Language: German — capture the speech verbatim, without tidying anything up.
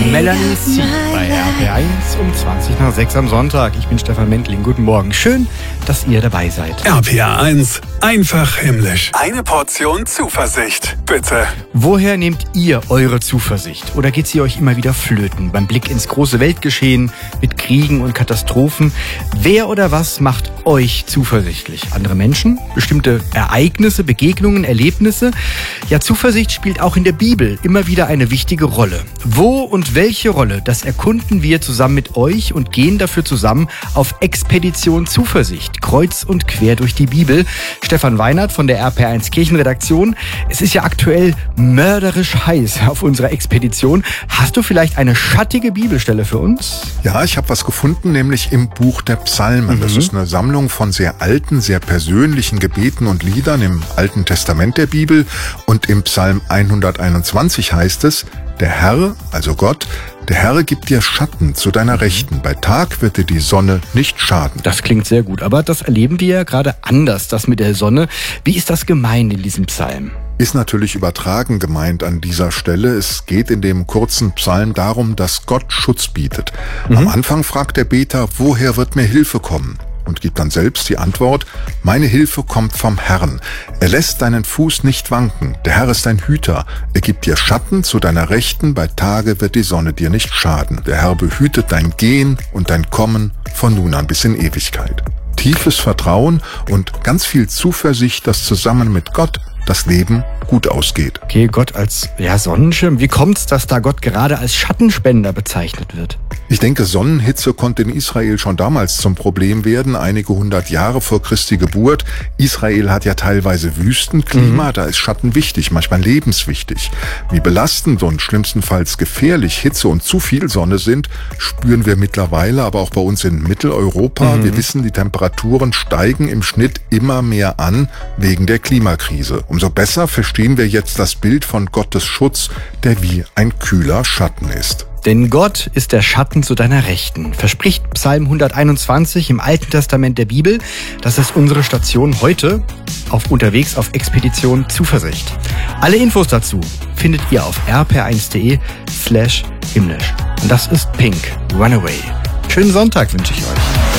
Melanie C. bei R P eins um zwanzig nach sechs am Sonntag. Ich bin Stefan Mentling. Guten Morgen. Schön, dass ihr dabei seid. R P eins, einfach himmlisch. Eine Portion Zuversicht, bitte. Woher nehmt ihr eure Zuversicht? Oder geht sie euch immer wieder flöten beim Blick ins große Weltgeschehen mit Kriegen und Katastrophen? Wer oder was macht euch zuversichtlich? Andere Menschen? Bestimmte Ereignisse, Begegnungen, Erlebnisse? Ja, Zuversicht spielt auch in der Bibel immer wieder eine wichtige Rolle. Wo und welche Rolle, das erkunden wir zusammen mit euch und gehen dafür zusammen auf Expedition Zuversicht, kreuz und quer durch die Bibel. Stefan Weinert von der R P eins Kirchenredaktion. Es ist ja aktuell mörderisch heiß auf unserer Expedition. Hast du vielleicht eine schattige Bibelstelle für uns? Ja, ich habe was gefunden, nämlich im Buch der Psalmen. Mhm. Das ist eine Sammlung von sehr alten, sehr persönlichen Gebeten und Liedern im Alten Testament der Bibel. Und im Psalm hunderteinundzwanzig heißt es: Der Herr, also Gott, der Herr gibt dir Schatten zu deiner Rechten. Bei Tag wird dir die Sonne nicht schaden. Das klingt sehr gut, aber das erleben wir ja gerade anders, das mit der Sonne. Wie ist das gemeint in diesem Psalm? Ist natürlich übertragen gemeint an dieser Stelle. Es geht in dem kurzen Psalm darum, dass Gott Schutz bietet. Mhm. Am Anfang fragt der Beter, woher wird mir Hilfe kommen? Und gibt dann selbst die Antwort: Meine Hilfe kommt vom Herrn. Er lässt deinen Fuß nicht wanken. Der Herr ist dein Hüter. Er gibt dir Schatten zu deiner Rechten. Bei Tage wird die Sonne dir nicht schaden. Der Herr behütet dein Gehen und dein Kommen von nun an bis in Ewigkeit. Tiefes Vertrauen und ganz viel Zuversicht, dass zusammen mit Gott das Leben gut ausgeht. Okay, Gott als ja, Sonnenschirm. Wie kommt's, dass da Gott gerade als Schattenspender bezeichnet wird? Ich denke, Sonnenhitze konnte in Israel schon damals zum Problem werden, einige hundert Jahre vor Christi Geburt. Israel hat ja teilweise Wüstenklima, mhm. da ist Schatten wichtig, manchmal lebenswichtig. Wie belastend und schlimmstenfalls gefährlich Hitze und zu viel Sonne sind, spüren wir mittlerweile, aber auch bei uns in Mitteleuropa. Mhm. Wir wissen, die Temperaturen steigen im Schnitt immer mehr an wegen der Klimakrise. Umso besser verstehen wir jetzt das Bild von Gottes Schutz, der wie ein kühler Schatten ist. Denn Gott ist der Schatten zu deiner Rechten, verspricht Psalm hunderteinundzwanzig im Alten Testament der Bibel. Das ist unsere Station heute auf unterwegs auf Expedition Zuversicht. Alle Infos dazu findet ihr auf r p eins punkt de slash himmlisch. Und das ist Pink, Runaway. Schönen Sonntag wünsche ich euch.